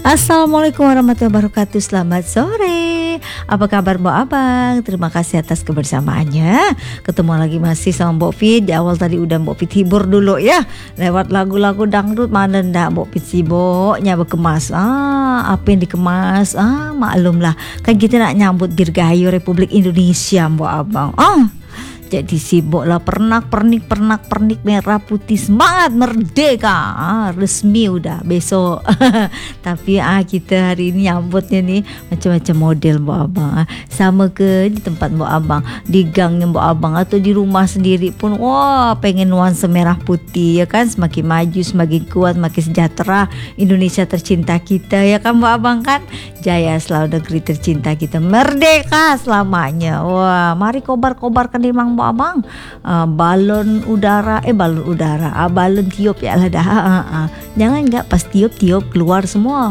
Assalamualaikum warahmatullahi wabarakatuh. Selamat sore. Apa kabar Mbok Abang? Terima kasih atas kebersamaannya. Ketemu lagi masih sama Mbok Fit. Di awal tadi udah Mbok Fit hibur dulu ya, lewat lagu-lagu dangdut. Mana ndak Mbok Fit sibuknya berkemas. Apa yang dikemas? Maklumlah, kan kita nak nyambut Dirgahayu Republik Indonesia Mbok Abang. Jadi sibuk lah, pernak pernik merah putih, semangat merdeka, resmi udah besok. Tapi kita hari ini nyambutnya nih macam-macam model Mbok Abang. Sama ke di tempat Mbok Abang, di gangnya Mbok Abang atau di rumah sendiri pun, wah pengen nuansa merah putih ya kan. Semakin maju, semakin kuat, makin sejahtera Indonesia tercinta kita ya kan Mbok Abang kan. Jaya selalu negeri tercinta kita, merdeka selamanya. Wah, mari kobar-kobarkan memang Mbok Abang. Balon tiup ya lah dah. Jangan enggak pas tiup keluar semua.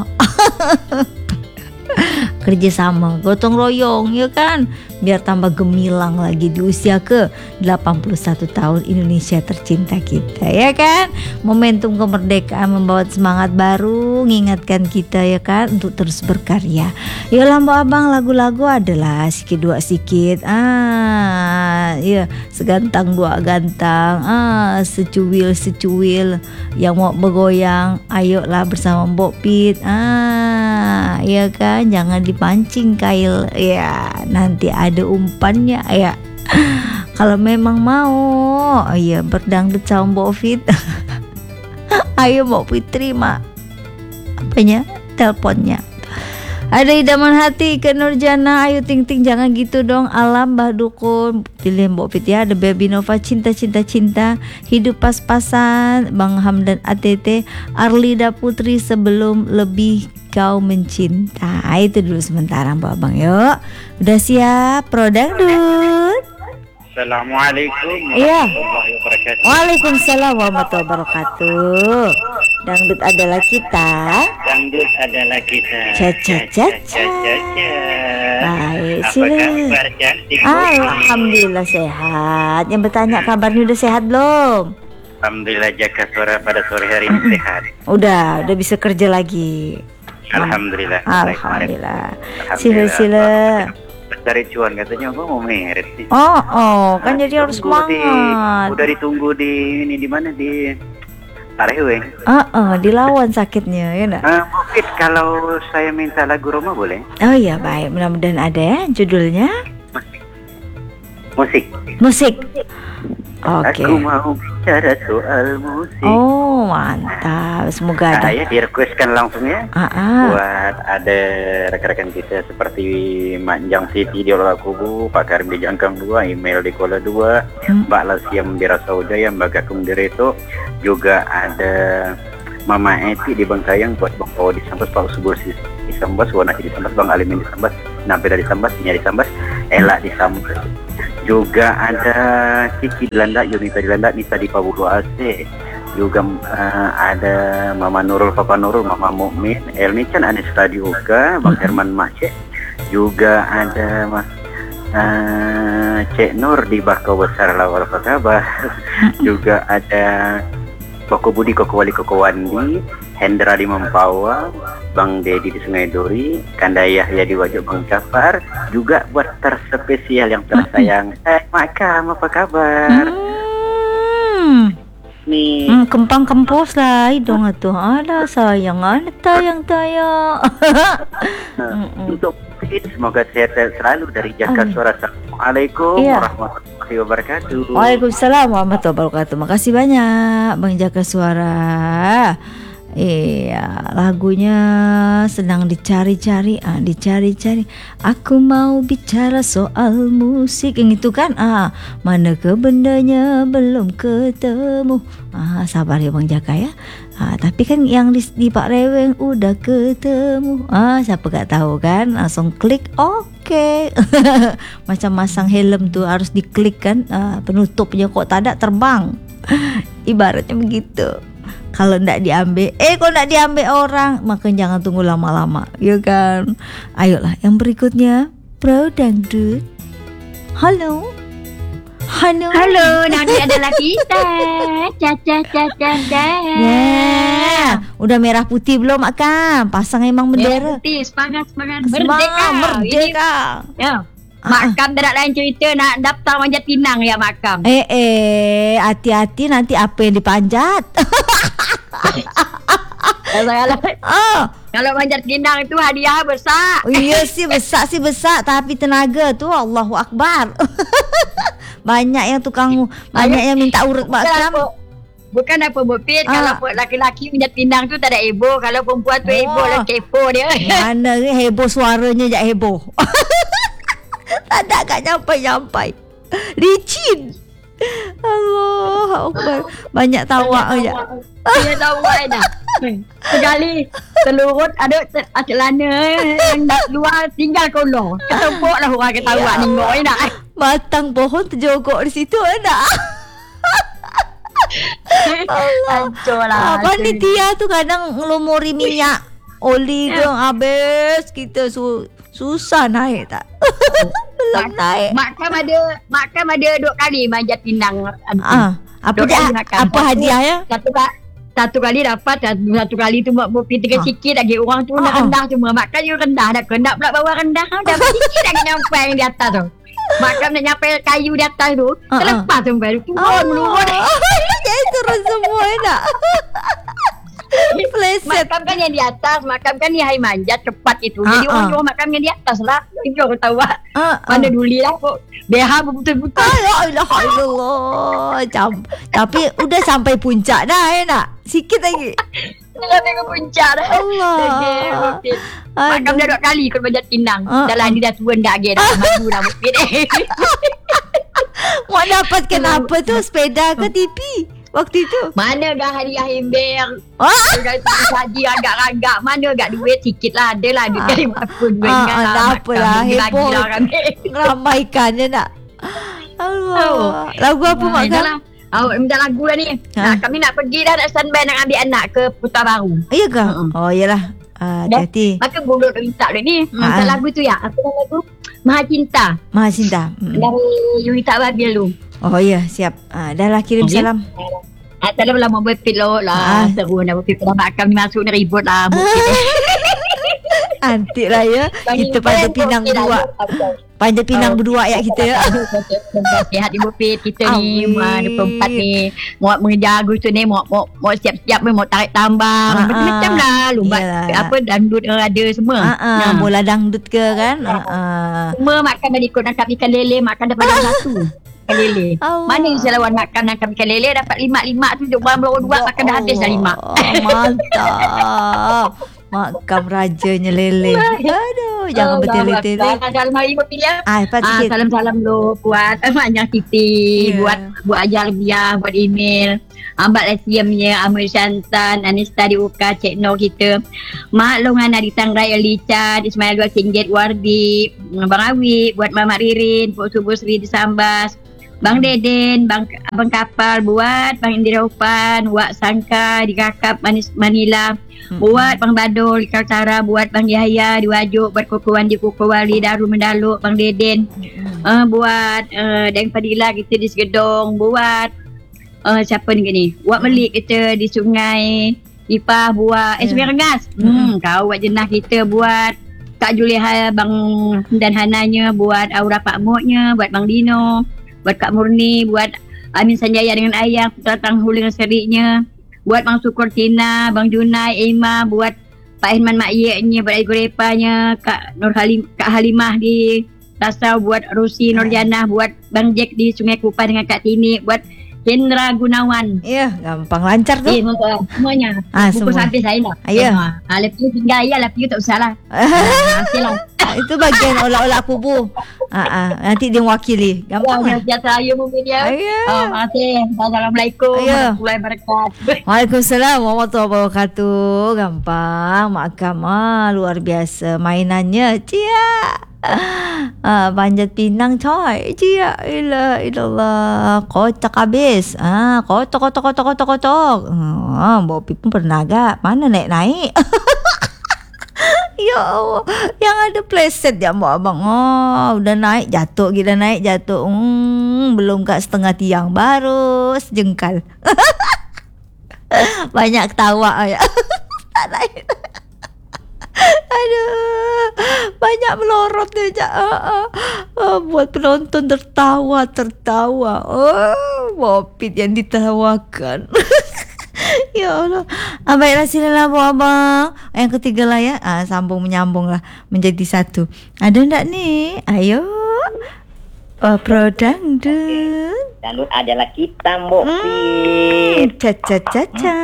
Kerjasama, gotong royong ya kan, biar tambah gemilang lagi di usia ke 81 tahun Indonesia tercinta kita ya kan. Momentum kemerdekaan membawa semangat baru, mengingatkan kita ya kan untuk terus berkarya. Yalah Mbok Abang, lagu-lagu adalah sikit dua sikit, ya segantang dua gantang, secuil yang mau bergoyang, ayolah bersama Mbok Fit, ya kan, jangan dipancing kail ya, nanti ada umpannya ya. Kalau memang mau ya berdangdut sama Mbok Fit, ayo Mbok Fit terima apanya, teleponnya. Ada idaman hati ke Nurjana, ayo ting jangan gitu dong. Alam Mbah Dukun, pilih Mbok Fit ya. Ada Baby Nova, cinta hidup pas-pasan, Bang Hamdan ATT, Arlida Putri, sebelum lebih kau mencinta. Itu dulu sementara Mbok Abang. Yuk, udah siap Pro Dangdut? Assalamualaikum warahmatullahi wabarakatuh. Waalaikumsalam warahmatullahi wabarakatuh. Dangdut adalah kita. Dangdut adalah kita. Caca. Baik, kabar cantik? Alhamdulillah sehat. Yang bertanya kabarnya udah sehat belum? Alhamdulillah, jaga suara pada sore hari ini sehat. Udah bisa kerja lagi. Alhamdulillah. Sila. Dari cuan katanya mau meret sih. Kan jadi harus semangat. Udah ditunggu di mana di Pareweng. Dilawan sakitnya ya nak. Mungkin kalau saya minta lagu Roma boleh? Oh iya baik, mudah-mudahan ada ya. Judulnya musik. Oke. Aku mau bicara soal musik. Oh mantap, semoga ada. Saya di-requestkan langsung ya. Buat ada rekan-rekan kita seperti Manjang Siti di Olah Kubu, Pak Karim di Jangkang 2, Email di Kuala 2, Mbak Lasiam di Rasa Udaya, Mbak Gakum di Reto, juga ada Mama Eti di Bangkayang, buat Bang Pawo di Sambas, Pak Subur di Sambas, Wanaki di Sambas, Bang Alimin di Sambas, Nampeda di Sambas, Nya di Sambas, Ella di Sambas. Juga ada Kiki di Landak, Yunita di Landak, Nisa di Pabulu AC. Juga ada Mama Nurul, Papa Nurul, Mama Mukmin, Elmi-chan ada Stadi Uga, Bang Herman Masye. Juga ada Cek Nur di Bakau Besar Lawal Kabar. Juga ada Koko Budi, Koko Wali, Koko Wandi, Hendra di Mempawang, Bang Dedi di Sungai Duri, Kanda Yahya di Wajok Bang Jafar. Juga buat terspesial yang tersayang, Makam, apa kabar? Nih kempang kempos lah dong itu. Ada sayang, ada tayang. Untuk semoga sehat selalu dari Jaga Suara. Assalamualaikum warahmatullahi wabarakatuh. Waalaikumsalam warahmatullahi wabarakatuh. Makasih banyak Bang Jaga Suara. Iya, lagunya sedang dicari-cari. Aku mau bicara soal musik, yang itu kan. Mana ke bendanya belum ketemu. Sabar ya Bang Jaka ya. Tapi kan yang di Pak Reweng udah ketemu. Siapa gak tahu kan, langsung klik oke. Macam masang helm tuh harus diklik kan, penutupnya kok tak ada terbang. Ibaratnya begitu. Kalau ndak diambil, kalau ndak diambil orang, maka jangan tunggu lama-lama, ya kan? Ayolah, yang berikutnya Pro Dangdut. Halo, Halo, nanti adalah kita. Caca. Yeah. Udah merah putih belum Mak Kam? Pasang emang bendera. Merah putih, semangat. Merdeka. Merdeka. Ini, ya. Mak Kam tak lain cerita nak daftar manjat pinang ya Mak Kam. Hati-hati nanti apa yang dipanjat. Kalau manjat pinang itu hadiah besar. Iya sih besar tapi tenaga tu Allahu Akbar. Banyak yang tukang, banyak yang minta urut Mak Kam. Bukan apa Bopit, kalau laki-laki manjat pinang tu tak ada heboh. Kalau perempuan tu heboh lah, kepo dia. Mana heboh, suaranya je heboh. Tak ada kat nyampai. Licin. Allah Akbar. Banyak tawak aja. Banyak tawak dah. Sekali telurut ada celana yang luar tinggal kolong. Ketempuk lah orang ketawa nengok nak. Batang pohon terjogok di situ nak. Hancur lah. Panitia tu kadang ngelumuri minyak oli ke habis kita susah naik tak. Belum naik. Mak Kam ada 2 kali manjat pinang. Apa hadiahnya? Satu kali dapat, satu kali tu buat pintu sikit lagi. Orang tu nak rendah cuma Mak Kam yang rendah dah. Nak pula bawa rendah. Dah sikit lagi nyampai yang di atas tu. Mak Kam nak nyampai kayu di atas tu. Terlepas sampai tu. Turun. Jadi turun semua nak. Mak Kam kan yang di atas, Mak Kam kan yang manjat cepat itu. Jadi orang Mak Kam yang di atas lah. Itu aku tahu mana duli lah kok. Beha betul-betul. Ya Allah. Tapi udah sampai puncak dah nak. Sikit lagi. Sampai ke puncak dah. Allah. Mak Kam dah 2 kali kau manjat pinang. Dalam ni dah turun dah lagi dah. Maju dah Bopit. Mak dapatkan apa tu? Sepeda ke TV? Waktu itu mana gak hadiah ember saji agak-agak. Mana gak duit sikit lah. Ada lah duit dari apapun. Tak apalah. Heboh ramaikannya nak. Allah. Lagu apa Mak Kam? Awak minta lagu lah ni. Kami nak pergi dah, nak standby nak ambil anak ke Putar Baru. Iya ke? Oh iyalah. Hati-hati. Maka bulut minta ni. Minta lagu tu ya. Apa nama tu? Maha Cinta. Dari Yurita Babil tu. Oh ya, siap. Dah lah kirim salam. Salam lah Bopit lah. Seru nak Bopit dah Mak Kam ni masuk ni ribut lah Bopit. Antik lah ya. Kita panjat pinang berdua. Panjat pinang berdua ya kita ya. Sihat di Bopit kita ni. 24 ni. Mau mengejar Agustus ni. Mau siap-siap mau tarik tambang. Macam-macam lah. Lumbat apa dangdut ada semua. Bola dangdut ke kan. Semua Mak Kam dah ikut nangkap ikan lele. Mak Kam dapat satu ikan lele. Mana yang saya lawan Mak Kam nangkap ikan lele. Dapat 5 tu. Orang berdua Mak Kam dah habis dah 5. Mantap. Mak Kam rajanya lele. Aduh, jangan bertele-tele. Dalam hari Bopit ya. Salam-salam lo buat Manjang Siti, buat ajar dia, buat email. Ambat Lasiamnya, Amul Shantan, Anista di UK, Cik Noh kita. Mak Longan di Tangrai Alican, Ismail 2 Singgit Wardi, Bang Awi, buat Mamak Ririn, Puk Subuh Sri di Sambas. Bang Deden, Abang Kapal buat, Bang Indira Upan, Wak Sangka di Kakap Manila, buat Bang Badul di Kaltara, buat Bang Yahya di Wajuk, buat Kokowan di Kokowali, Darul Mendaluk, Bang Deden, buat Deng Fadila kita di Segedong, buat siapa ni, Wak Melik kita di Sungai Ipah, buat Sungai Rengas, kau buat jenah kita, buat Kak Juleha, Bang dan Hananya, buat Aura Pak Moknya, buat Bang Dino, buat Kak Murni, buat Amin Sanjaya dengan Ayah, Putra Tanghul dengan seriknya, buat Bang Sukur Tina, Bang Junai, Emma, buat Pak Hirman Mak Yeknya, buat Aigo Repanya, Kak Halimah di Tasau, buat Rusi Nurjanah, buat Bang Jack di Sungai Kupang dengan Kak Tini, buat Hendra Gunawan. Ya, gampang lancar tu. Semuanya. Buku sampai saya lah. Ya. Lepas tu tinggal ayah, lepas tu tak usah lah. Itu bagian olah-olah kubu. Nanti dia mewakili. Gampang lah. Sejahtera saya mungkin dia. Terima kasih. Assalamualaikum warahmatullahi wabarakatuh. Waalaikumsalam warahmatullahi wabarakatuh. Gampang. Mak Kam luar biasa mainannya. Cia. Panjat pinang coy. Cia. Ilah. Kocak habis. Kotok. Bopit pun pernah agak. Mana naik. Ya Allah, yang ada playset ya abang. Udah naik jatuh. Belum kat setengah tiang, baru sejengkal. Banyak ketawa ya. Tak lain. Aduh, banyak melorot dia. Buat penonton tertawa. Bopit yang ditawakan. Ya Allah. Baiklah, silalah abang. Yang ketiga lah ya. Sambung menyambung lah menjadi satu. Ada ndak nih? Ayo. Pro dangdut. Dangdut adalah kita, Mbok Fit. Caca.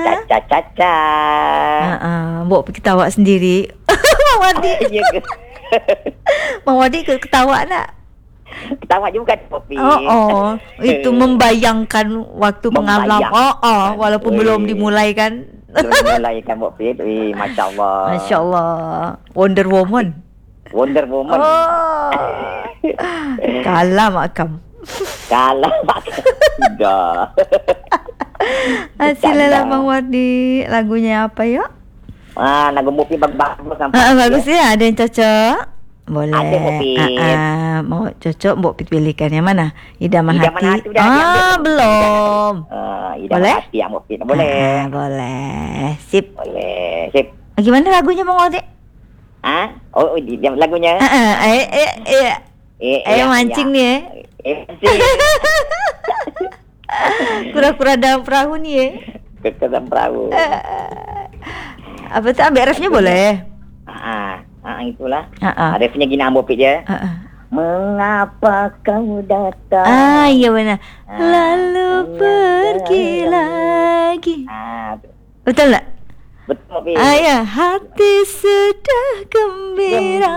Mbok Fit ketawa sendiri. Bang Wardi. Iya ke? Bang Wardi ketawa tak? Ketawa juga, Mbok Fit. Itu membayangkan waktu mengalam. Walaupun belum dimulai kan. Belum dimulai kan, Mbok Fit. Masya Allah. Wonder Woman. Kalah makam. Sudah. Silalah Bang Wardi. Lagunya apa yuk? Lagu Mbok Fit bagus. Bagus ya. Ada yang cocok? Boleh. Ada, Mbok Fit. Mau cocok Mbok Fit pilihkan yang mana? Idaman Hati. Belum. Boleh? Hati ya, Mbok Fit. Boleh. Boleh. Sip. Gimana lagunya Bang Wardi? Lagunya. Ayo mancing nih ya. Kura-kura dalam perahu nih ya. Dalam perahu. Apa tuh? Ambil refnya boleh. Itulah. Refnya gini Mbok Fit ya. Mengapa kau datang? Iya benar. Lalu pergi lagi. Betul tak? Betul. Hati sudah gembira,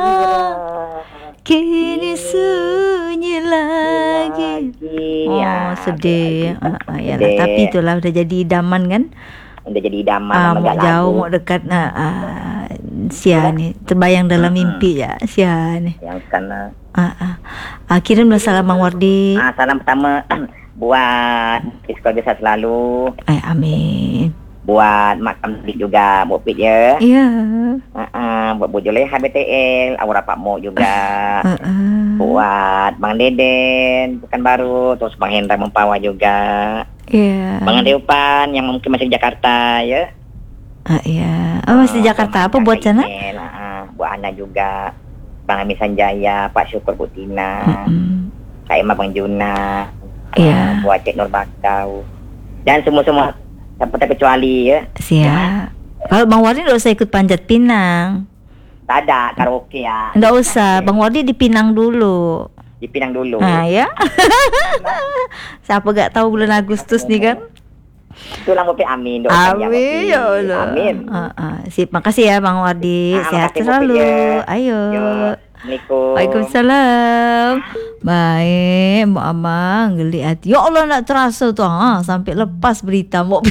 kini sunyi lagi. Sedih. Tapi itulah udah jadi idaman kan? Udah jadi idaman. Mau jauh mau dekat. Sia nih terbayang dalam mimpi ya. Sia nih. Yang karena. Kirimlah salam Bang Wardi. Salam pertama buat sekolah biasa selalu. Amin. Buat Mak Kamdik juga, Mbok Fit ya. Iya. Buat Bu Juleha BTL, Aura Pak Mo juga. Buat Bang Deden, Pekanbaru, terus Bang Hendra Mempawa juga. Iya. Bang Andeupan yang mungkin masih di Jakarta ya. Iya. Masih di Jakarta apa buat sana? Buat Ana juga. Bang Ami Sanjaya, Pak Syukur Putina. Kak Emma Bang Juna. Iya. Buat Cik Nur Bakau. Dan semua tak kecuali ya. Siap. Kalau Bang Wardi nggak usah ikut panjat pinang. Tak ada karaoke ya. Nggak usah. Bang Wardi di Pinang dulu. Ya. Siapa gak tahu bulan Agustus nih kan? Itulah Mbok Fit. Amin. Amin ya Allah. Amin. Sip. Makasih ya Bang Wardi. Sehat selalu. Ayo. Assalamualaikum. Waalaikumsalam. Baik, Mbak Amang geli hati. Ya Allah nak terasa tuh sampai lepas berita Mbak.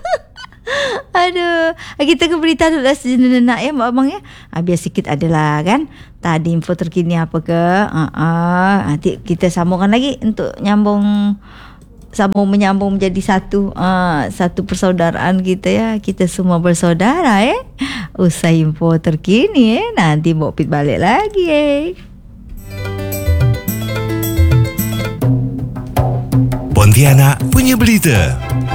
Aduh, kita ke berita dulu sejenak ya Mbak Amang ya. Biar sikit adalah kan. Tadi info terkini apa ke? Nanti kita sambungkan lagi untuk menyambung menjadi satu persaudaraan kita ya. Kita semua bersaudara ya. Usai info terkini nanti Mbok Fit balik lagi Pontianak punya berita.